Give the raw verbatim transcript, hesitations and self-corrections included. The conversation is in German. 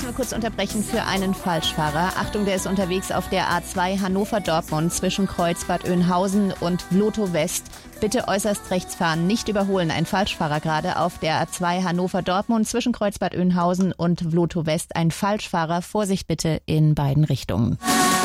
müssen wir kurz unterbrechen für einen Falschfahrer. Achtung, der ist unterwegs auf der A zwei Hannover-Dortmund zwischen Kreuzbad Oeynhausen und Vlotho West. Bitte äußerst rechts fahren, nicht überholen. Ein Falschfahrer gerade auf der A zwei Hannover-Dortmund zwischen Kreuzbad Oeynhausen und Vlotho West. Ein Falschfahrer, Vorsicht bitte in beiden Richtungen.